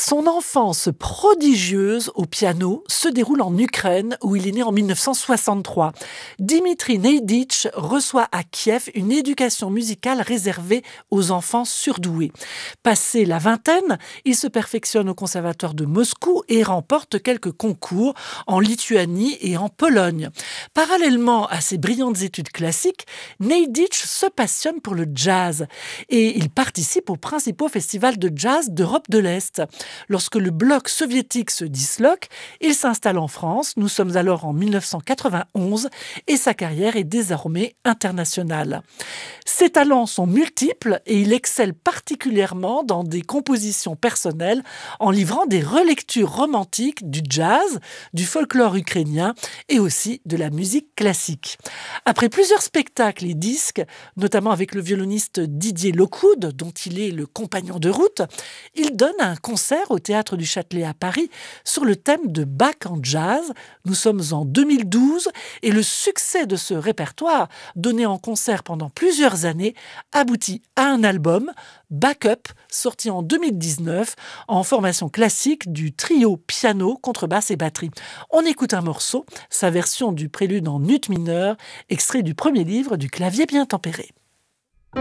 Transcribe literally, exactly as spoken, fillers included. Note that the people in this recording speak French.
Son enfance prodigieuse au piano se déroule en Ukraine où il est né en mille neuf cent soixante-trois. Dimitri Neiditch reçoit à Kiev une éducation musicale réservée aux enfants surdoués. Passé la vingtaine, il se perfectionne au conservatoire de Moscou et remporte quelques concours en Lituanie et en Pologne. Parallèlement à ses brillantes études classiques, Neiditch se passionne pour le jazz et il participe aux principaux festivals de jazz d'Europe de l'Est. Lorsque le bloc soviétique se disloque, il s'installe en France. Nous sommes alors en mille neuf cent quatre-vingt-onze et sa carrière est désormais internationale. Ses talents sont multiples et il excelle particulièrement dans des compositions personnelles en livrant des relectures romantiques du jazz, du folklore ukrainien et aussi de la musique classique. Après plusieurs spectacles et disques, notamment avec le violoniste Didier Lockwood, dont il est le compagnon de route, il donne un concert au Théâtre du Châtelet à Paris sur le thème de Bach en jazz. Nous sommes en deux mille douze et le succès de ce répertoire, donné en concert pendant plusieurs années, aboutit à un album, Backup, sorti en deux mille dix-neuf en formation classique du trio piano, contrebasse et batterie. On écoute un morceau, sa version du prélude en ut mineur, extrait du premier livre du clavier bien tempéré.